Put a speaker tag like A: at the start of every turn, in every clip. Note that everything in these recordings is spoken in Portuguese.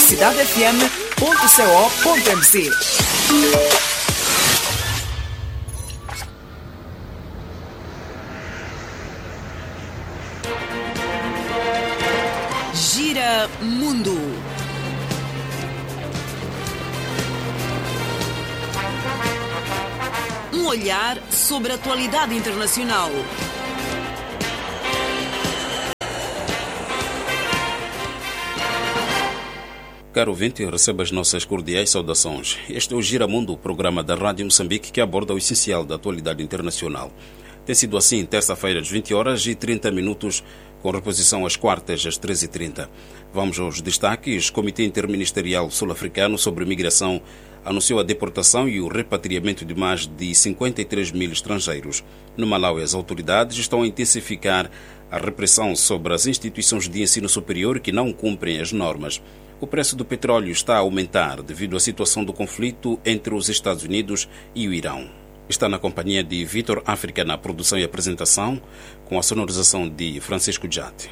A: cidadefm.co.mz. Gira Mundo. Um olhar sobre a atualidade internacional.
B: Caro ouvinte, receba as nossas cordiais saudações. Este é o Gira Mundo, o programa da Rádio Moçambique que aborda o essencial da atualidade internacional. Tem sido assim, terça-feira, às 20h30, com reposição às quartas, às 13h30. Vamos aos destaques. O Comitê Interministerial Sul-Africano sobre Migração anunciou a deportação e o repatriamento de mais de 53 mil estrangeiros. No Malawi, as autoridades estão a intensificar a repressão sobre as instituições de ensino superior que não cumprem as normas. O preço do petróleo está a aumentar devido à situação do conflito entre os Estados Unidos e o Irão. Está na companhia de Vitor África na produção e apresentação, com a sonorização de Francisco Jati.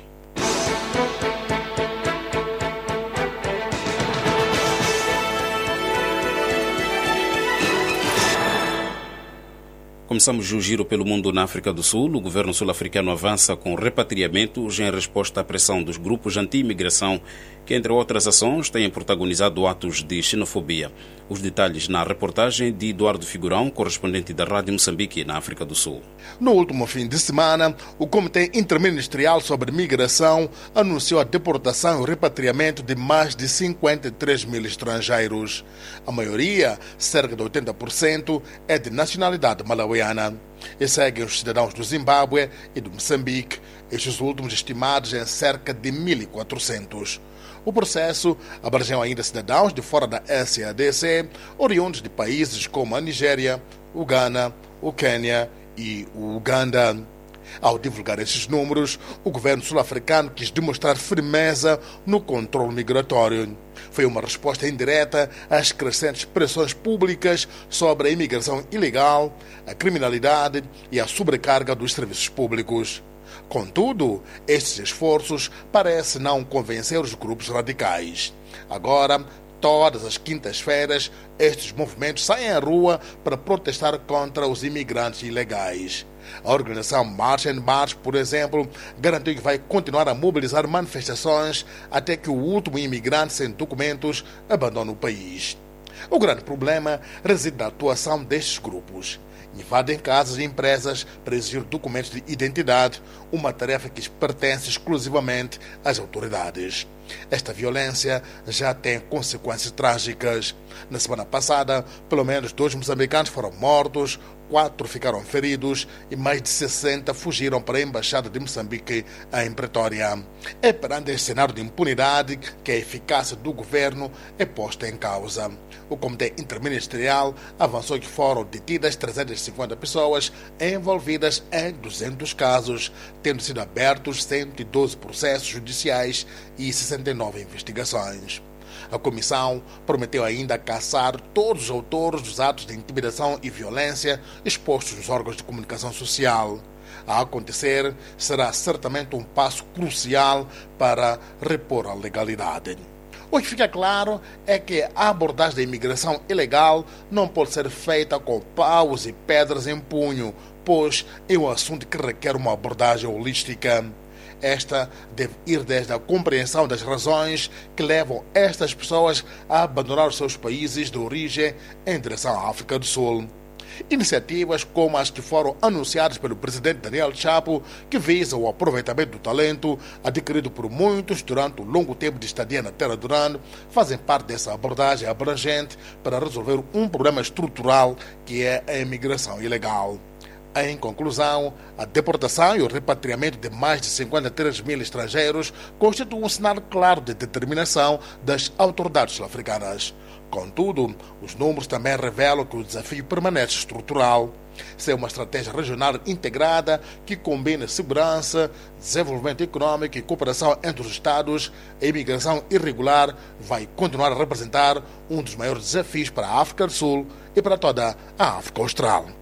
B: Começamos o giro pelo mundo na África do Sul. O governo sul-africano avança com repatriamentos em resposta à pressão dos grupos anti-imigração que, entre outras ações, têm protagonizado atos de xenofobia. Os detalhes na reportagem de Eduardo Figurão, correspondente da Rádio Moçambique na África do Sul.
C: No último fim de semana, o Comitê Interministerial sobre Migração anunciou a deportação e o repatriamento de mais de 53 mil estrangeiros. A maioria, cerca de 80%, é de nacionalidade malauiana. E seguem os cidadãos do Zimbábue e do Moçambique, estes últimos estimados em cerca de 1.400. O processo abrangeu ainda cidadãos de fora da SADC, oriundos de países como a Nigéria, o Ghana, o Quênia e o Uganda. Ao divulgar estes números, o governo sul-africano quis demonstrar firmeza no controle migratório. Foi uma resposta indireta às crescentes pressões públicas sobre a imigração ilegal, a criminalidade e a sobrecarga dos serviços públicos. Contudo, estes esforços parecem não convencer os grupos radicais. Agora, todas as quintas-feiras, estes movimentos saem à rua para protestar contra os imigrantes ilegais. A organização March and March, por exemplo, garantiu que vai continuar a mobilizar manifestações até que o último imigrante sem documentos abandone o país. O grande problema reside na atuação destes grupos. Invadem casas e empresas para exigir documentos de identidade, uma tarefa que pertence exclusivamente às autoridades. Esta violência já tem consequências trágicas. Na semana passada, pelo menos 2 moçambicanos foram mortos, 4 ficaram feridos e mais de 60 fugiram para a Embaixada de Moçambique em Pretória. É perante este cenário de impunidade que a eficácia do governo é posta em causa. O Comitê Interministerial avançou que foram detidas 350 pessoas envolvidas em 200 casos, tendo sido abertos 112 processos judiciais e 69 investigações. A comissão prometeu ainda caçar todos os autores dos atos de intimidação e violência expostos nos órgãos de comunicação social. A acontecer, será certamente um passo crucial para repor a legalidade. O que fica claro é que a abordagem da imigração ilegal não pode ser feita com paus e pedras em punho, pois é um assunto que requer uma abordagem holística. Esta deve ir desde a compreensão das razões que levam estas pessoas a abandonar os seus países de origem em direção à África do Sul. Iniciativas como as que foram anunciadas pelo presidente Daniel Chapo, que visam o aproveitamento do talento adquirido por muitos durante o longo tempo de estadia na Terra Durante, fazem parte dessa abordagem abrangente para resolver um problema estrutural que é a imigração ilegal. Em conclusão, a deportação e o repatriamento de mais de 53 mil estrangeiros constituem um sinal claro de determinação das autoridades sul-africanas. Contudo, os números também revelam que o desafio permanece estrutural. Ser uma estratégia regional integrada que combina segurança, desenvolvimento econômico e cooperação entre os Estados, a imigração irregular vai continuar a representar um dos maiores desafios para a África do Sul e para toda a África Austral.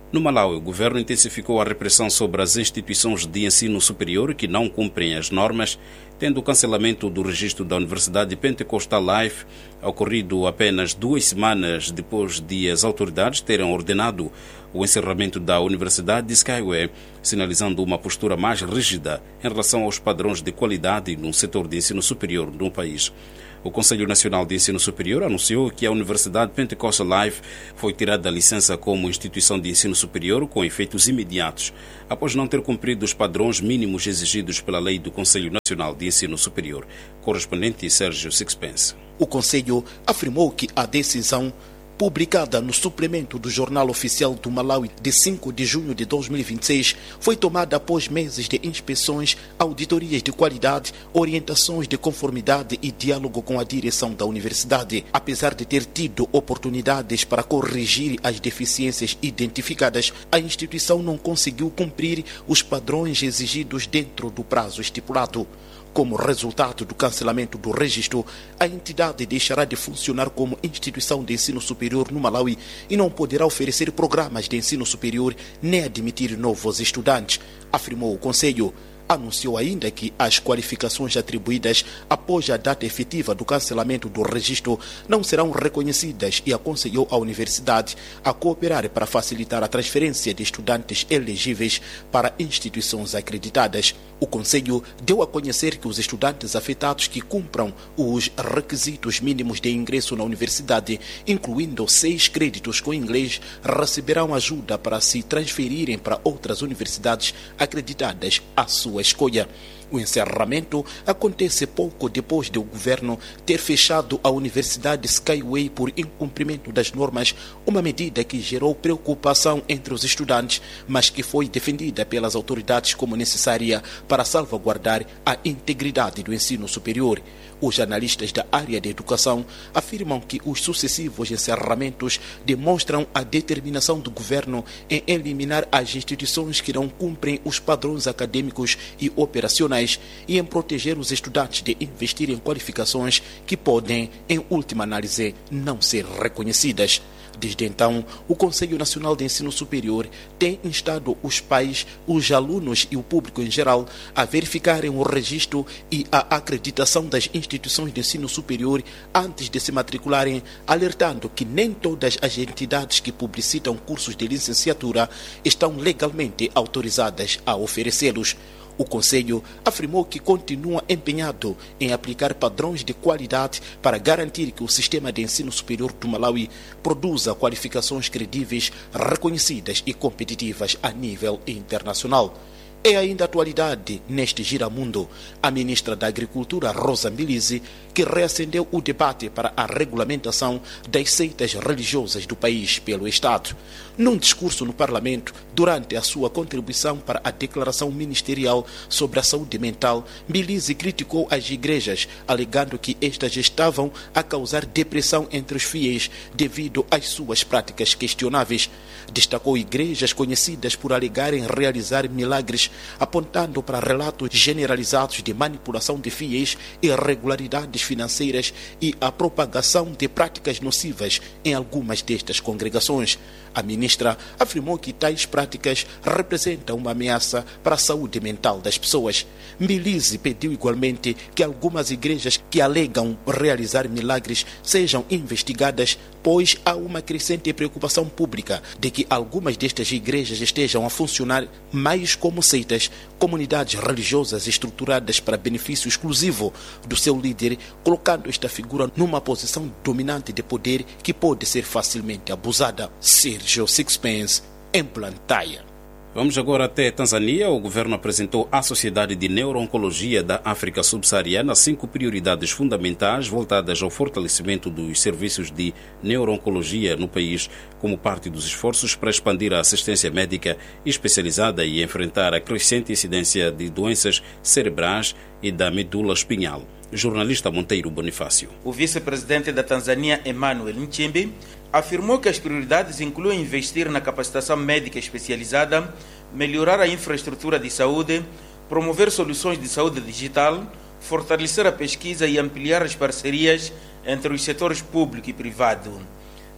B: No Malawi, o governo intensificou a repressão sobre as instituições de ensino superior que não cumprem as normas, tendo o cancelamento do registro da Universidade Pentecostal Life ocorrido apenas 2 semanas depois de as autoridades terem ordenado o encerramento da Universidade de Skyway, sinalizando uma postura mais rígida em relação aos padrões de qualidade no setor de ensino superior no país. O Conselho Nacional de Ensino Superior anunciou que a Universidade Pentecostal Life foi tirada da licença como instituição de ensino superior com efeitos imediatos, após não ter cumprido os padrões mínimos exigidos pela lei do Conselho Nacional de Ensino Superior. Correspondente Sérgio Sixpence.
D: O Conselho afirmou que a decisão, publicada no suplemento do Jornal Oficial do Malawi de 5 de junho de 2026, foi tomada após meses de inspeções, auditorias de qualidade, orientações de conformidade e diálogo com a direção da universidade. Apesar de ter tido oportunidades para corrigir as deficiências identificadas, a instituição não conseguiu cumprir os padrões exigidos dentro do prazo estipulado. Como resultado do cancelamento do registro, a entidade deixará de funcionar como instituição de ensino superior no Malawi e não poderá oferecer programas de ensino superior nem admitir novos estudantes, afirmou o Conselho. Anunciou ainda que as qualificações atribuídas após a data efetiva do cancelamento do registro não serão reconhecidas e aconselhou a universidade a cooperar para facilitar a transferência de estudantes elegíveis para instituições acreditadas. O Conselho deu a conhecer que os estudantes afetados que cumpram os requisitos mínimos de ingresso na universidade, incluindo 6 créditos com inglês, receberão ajuda para se transferirem para outras universidades acreditadas à sua escolha. O encerramento acontece pouco depois de o governo ter fechado a Universidade Skyway por incumprimento das normas, uma medida que gerou preocupação entre os estudantes, mas que foi defendida pelas autoridades como necessária para salvaguardar a integridade do ensino superior. Os analistas da área de educação afirmam que os sucessivos encerramentos demonstram a determinação do governo em eliminar as instituições que não cumprem os padrões acadêmicos e operacionais e em proteger os estudantes de investir em qualificações que podem, em última análise, não ser reconhecidas. Desde então, o Conselho Nacional de Ensino Superior tem instado os pais, os alunos e o público em geral a verificarem o registro e a acreditação das instituições de ensino superior antes de se matricularem, alertando que nem todas as entidades que publicitam cursos de licenciatura estão legalmente autorizadas a oferecê-los. O Conselho afirmou que continua empenhado em aplicar padrões de qualidade para garantir que o sistema de ensino superior do Malawi produza qualificações credíveis, reconhecidas e competitivas a nível internacional. É ainda atualidade neste giramundo a ministra da Agricultura, Rosa Mbilizi, que reacendeu o debate para a regulamentação das seitas religiosas do país pelo Estado. Num discurso no Parlamento, durante a sua contribuição para a Declaração Ministerial sobre a Saúde Mental, Mbilizi criticou as igrejas, alegando que estas estavam a causar depressão entre os fiéis devido às suas práticas questionáveis. Destacou igrejas conhecidas por alegarem realizar milagres, apontando para relatos generalizados de manipulação de fiéis, irregularidades financeiras e a propagação de práticas nocivas em algumas destas congregações. A ministra afirmou que tais práticas representam uma ameaça para a saúde mental das pessoas. Mbilizi pediu igualmente que algumas igrejas que alegam realizar milagres sejam investigadas, pois há uma crescente preocupação pública de que algumas destas igrejas estejam a funcionar mais como seitas, comunidades religiosas estruturadas para benefício exclusivo do seu líder, colocando esta figura numa posição dominante de poder que pode ser facilmente abusada. Sérgio Sixpence, em Blantyre.
B: Vamos agora até Tanzânia. O governo apresentou à Sociedade de Neuro-Oncologia da África Subsaariana 5 prioridades fundamentais voltadas ao fortalecimento dos serviços de neuro-oncologia no país, como parte dos esforços para expandir a assistência médica especializada e enfrentar a crescente incidência de doenças cerebrais e da medula espinhal. Jornalista Monteiro Bonifácio.
E: O vice-presidente da Tanzânia, Emmanuel Nchimbi, afirmou que as prioridades incluem investir na capacitação médica especializada, melhorar a infraestrutura de saúde, promover soluções de saúde digital, fortalecer a pesquisa e ampliar as parcerias entre os setores público e privado.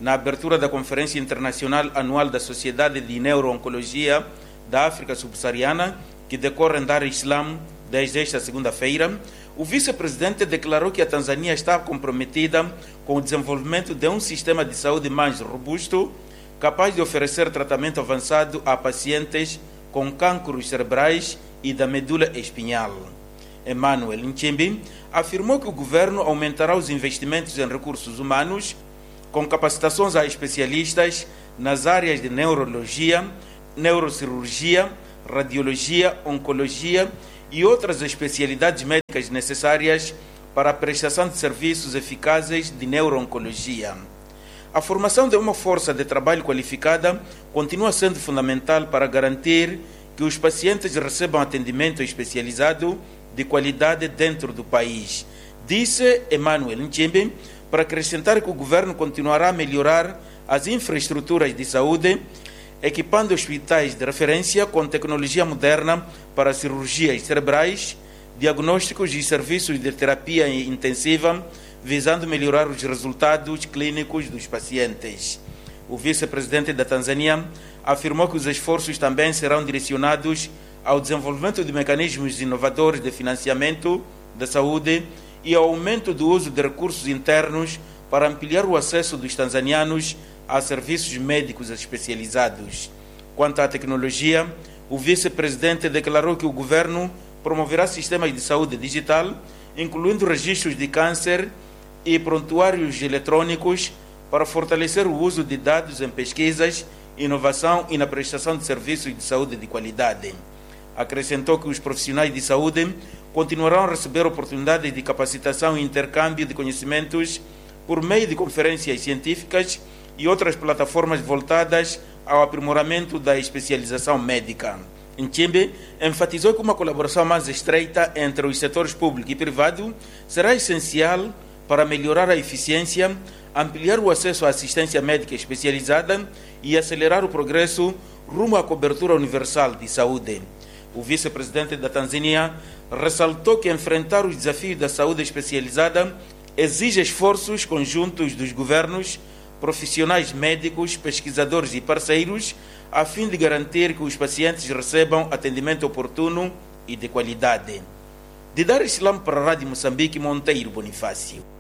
E: na abertura da Conferência Internacional Anual da Sociedade de Neuro-Oncologia da África Subsaariana, que decorre em Dar es Salaam desde esta segunda-feira, o vice-presidente declarou que a Tanzânia está comprometida com o desenvolvimento de um sistema de saúde mais robusto, capaz de oferecer tratamento avançado a pacientes com cânceres cerebrais e da medula espinhal. Emmanuel Nchimbi afirmou que o governo aumentará os investimentos em recursos humanos, com capacitações a especialistas nas áreas de neurologia, neurocirurgia, radiologia, oncologia e outras especialidades médicas necessárias para a prestação de serviços eficazes de neuro-oncologia. A formação de uma força de trabalho qualificada continua sendo fundamental para garantir que os pacientes recebam atendimento especializado de qualidade dentro do país, disse Emmanuel Nchimbi, para acrescentar que o governo continuará a melhorar as infraestruturas de saúde, equipando hospitais de referência com tecnologia moderna para cirurgias cerebrais, diagnósticos e serviços de terapia intensiva, visando melhorar os resultados clínicos dos pacientes. O vice-presidente da Tanzânia afirmou que os esforços também serão direcionados ao desenvolvimento de mecanismos inovadores de financiamento da saúde e ao aumento do uso de recursos internos para ampliar o acesso dos tanzanianos a serviços médicos especializados. Quanto à tecnologia, o vice-presidente declarou que o governo promoverá sistemas de saúde digital, incluindo registros de câncer e prontuários eletrônicos, para fortalecer o uso de dados em pesquisas, inovação e na prestação de serviços de saúde de qualidade. Acrescentou que os profissionais de saúde continuarão a receber oportunidades de capacitação e intercâmbio de conhecimentos por meio de conferências científicas e outras plataformas voltadas ao aprimoramento da especialização médica. Nchimbi enfatizou que uma colaboração mais estreita entre os setores público e privado será essencial para melhorar a eficiência, ampliar o acesso à assistência médica especializada e acelerar o progresso rumo à cobertura universal de saúde. O vice-presidente da Tanzânia ressaltou que enfrentar os desafios da saúde especializada exige esforços conjuntos dos governos, profissionais médicos, pesquisadores e parceiros, a fim de garantir que os pacientes recebam atendimento oportuno e de qualidade. De Dar es Salaam para a Rádio Moçambique, Monteiro Bonifácio.